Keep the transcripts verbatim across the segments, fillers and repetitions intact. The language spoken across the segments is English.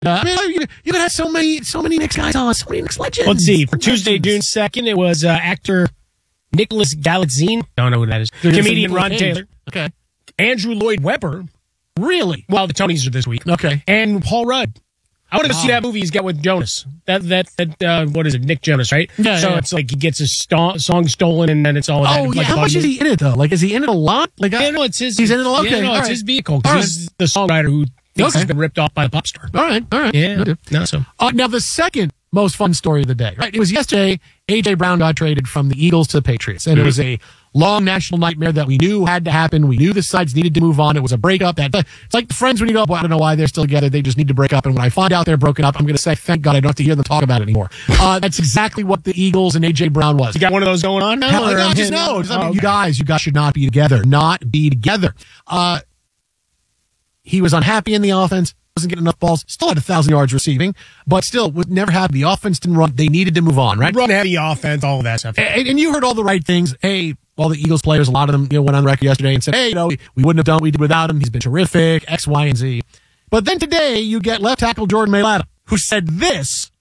Uh, I mean, you, you could have so many, so many Knicks guys on, so many Knicks legends. Let's see. For Tuesday, June second, it was uh, actor Nicholas Galitzine. Don't know who that is. Comedian Ron Taylor. Okay. Andrew Lloyd Webber. Really? Well, the Tonys are this week. Okay. And Paul Rudd. I want to go wow. see that movie he's got with Jonas. That, that, that, uh, what is it? Nick Jonas, right? Yeah, so yeah. it's like he gets his sto- song stolen and then it's all that. Oh, it's yeah. like How much movie. is he in it, though? Like, is he in it a lot? Like, Yeah, no, it's his. He's in it a lot? Yeah, Okay, no, all it's right. his vehicle because All he's the songwriter who thinks Okay. he's been ripped off by the pop star. All right, all right. Yeah. Okay. No, so. Uh, now, the second most fun story of the day, right? It was yesterday. A J. Brown got traded from the Eagles to the Patriots, and mm-hmm. it was a long national nightmare that we knew had to happen. We knew the sides needed to move on. It was a breakup. That it's like the friends when you go, well, I don't know why they're still together. They just need to break up. And when I find out they're broken up, I'm going to say, thank God I don't have to hear them talk about it anymore. Uh, that's exactly what the Eagles and A J. Brown was. You got one of those going on now? Hell, or no, I'm just hitting- no. Just, I Oh, mean, okay. You guys, you guys should not be together. Not be together. Uh, he was unhappy in the offense. Wasn't getting enough balls. Still had a thousand yards receiving, but still would never have the offense didn't run. They needed to move on, right? Run heavy offense, all of that stuff. And, and you heard all the right things. Hey, all the Eagles players, a lot of them, you know, went on the record yesterday and said, hey, you know, we, we wouldn't have done what we did without him. He's been terrific, X, Y, and Z. But then today you get left tackle Jordan Mailata, who said this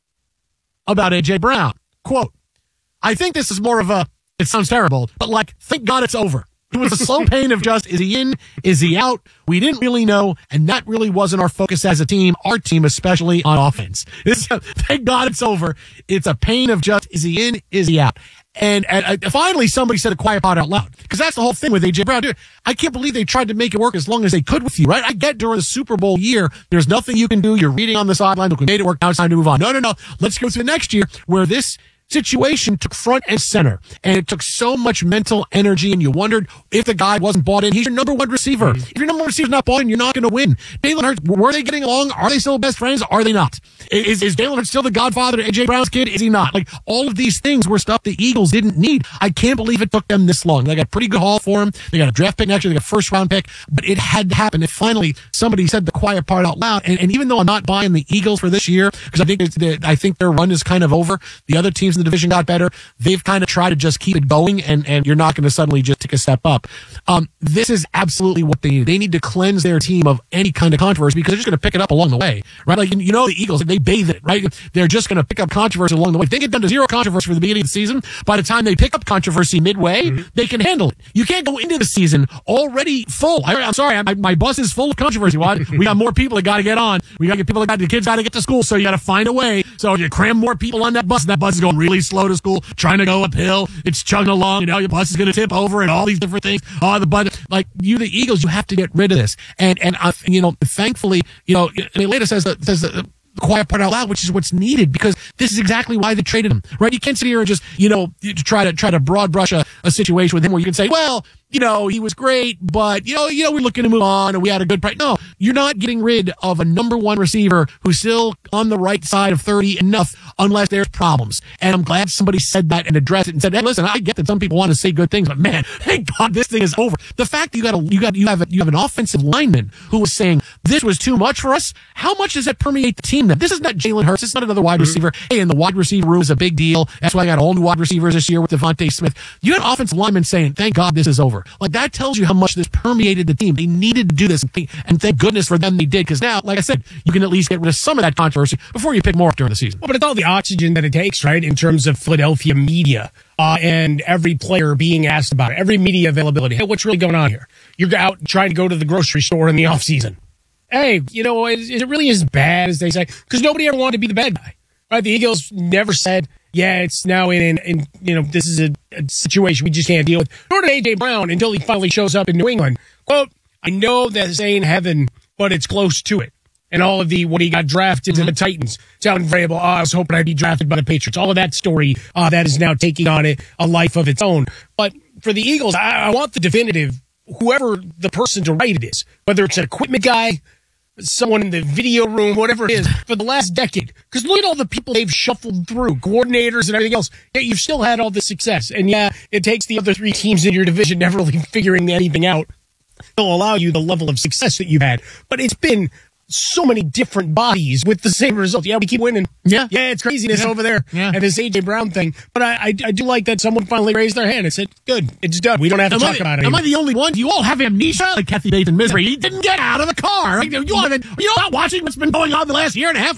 about A J. Brown. Quote, I think this is more of a, it sounds terrible, but like, thank God it's over. It was a slow pain of just, is he in? Is he out? We didn't really know, and that really wasn't our focus as a team, our team, especially on offense. It's, thank God it's over. It's a pain of just, is he in? Is he out? And, and uh, finally, somebody said a quiet part out loud. Because that's the whole thing with A J. Brown. Dude, I can't believe they tried to make it work as long as they could with you, right? I get during the Super Bowl year, there's nothing you can do. You're reading on the sideline. Look, we made it work. Now it's time to move on. No, no, no. Let's go through the next year where this situation took front and center, and it took so much mental energy, and you wondered if the guy wasn't bought in. He's your number one receiver. Mm-hmm. If your number one receiver's not bought in, you're not going to win. Jalen Hurts, were they getting along? Are they still best friends? Are they not? Is, is Jalen Hurts still the godfather to A J. Brown's kid? Is he not? Like, all of these things were stuff the Eagles didn't need. I can't believe it took them this long. They got a pretty good haul for him. They got a draft pick next year. They got a first round pick, but it had to happen. And finally, somebody said the quiet part out loud. And, and even though I'm not buying the Eagles for this year, because I think it's the, I think their run is kind of over. The other teams in the division got better. They've kind of tried to just keep it going, and, and you're not going to suddenly just take a step up. Um, this is absolutely what they need. They need to cleanse their team of any kind of controversy because they're just going to pick it up along the way, right? Like, you know, the Eagles, they bathe it, right? They're just going to pick up controversy along the way. If they get down to zero controversy for the beginning of the season, by the time they pick up controversy midway, mm-hmm. they can handle it. You can't go into the season already full. I, I'm sorry, my, my bus is full of controversy. What? We got more people that got to get on. We got to get people that got the kids got to get to school, so you got to find a way. So you cram more people on that bus, and that bus is going really slow to school, trying to go uphill. It's chugging along. You know, your bus is going to tip over and all these different things. Oh, the bus, like you, the Eagles, you have to get rid of this. And, and, uh, you know, thankfully, you know, and later says that, says that, the quiet part out loud, which is what's needed, because this is exactly why they traded him, right? You can't sit here and just, you know, try to, try to broad brush a, a situation with him where you can say, well, you know, he was great, but, you know, you know, we're looking to move on and we had a good price. No, you're not getting rid of a number one receiver who's still on the right side of thirty enough unless there's problems. And I'm glad somebody said that and addressed it and said, hey, listen, I get that some people want to say good things, but man, thank God this thing is over. The fact that you got a, you got, you have a, you have an offensive lineman who was saying this was too much for us. How much does that permeate the team then? This is not Jalen Hurts. This is not another wide receiver. Hey, and the wide receiver room is a big deal. That's why I got all new wide receivers this year with Devontae Smith. You had offensive linemen saying, thank God this is over. Like, that tells you how much this permeated the team. They needed to do this, and thank goodness for them they did, because now, like I said, you can at least get rid of some of that controversy before you pick more up during the season. Well, but it's all the oxygen that it takes, right, in terms of Philadelphia media uh, and every player being asked about it, every media availability. Hey, what's really going on here? You're out trying to go to the grocery store in the offseason. Hey, you know, is, is it really as bad as they say? Because nobody ever wanted to be the bad guy, right? The Eagles never said, yeah, it's now in, in, in you know, this is a, a situation we just can't deal with. Nor did A J. Brown until he finally shows up in New England. Quote, I know that this ain't heaven, but it's close to it. And all of the, when he got drafted mm-hmm. to the Titans, telling Vrabel, oh, I was hoping I'd be drafted by the Patriots. All of that story uh, that is now taking on it, a life of its own. But for the Eagles, I, I want the definitive, whoever the person to write it is, whether it's an equipment guy, someone in the video room, whatever it is, for the last decade. Because look at all the people they've shuffled through, coordinators and everything else. Yet you've still had all this success. And yeah, it takes the other three teams in your division never really figuring anything out. They'll allow you the level of success that you've had. But it's been so many different bodies with the same result. Yeah, we keep winning. Yeah. Yeah, it's craziness yeah. over there. Yeah. And this A J. Brown thing. But I, I I do like that someone finally raised their hand and said, good, it's done. We don't have to am talk I, about it Am anymore. I the only one? Do you all have amnesia? Like Kathy Bates in Misery. He didn't get out of the car. Right? You all have, you're not watching what's been going on the last year and a half.